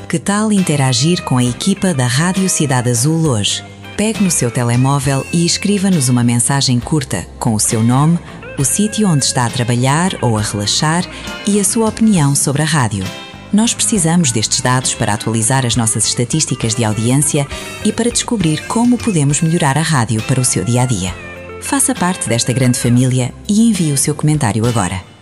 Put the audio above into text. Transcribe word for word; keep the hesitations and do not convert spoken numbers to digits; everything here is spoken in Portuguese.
Que tal interagir com a equipa da Rádio Cidade Azul hoje? Pegue no seu telemóvel e escreva-nos uma mensagem curta com o seu nome, o sítio onde está a trabalhar ou a relaxar e a sua opinião sobre a rádio. Nós precisamos destes dados para atualizar as nossas estatísticas de audiência e para descobrir como podemos melhorar a rádio para o seu dia-a-dia. Faça parte desta grande família e envie o seu comentário agora.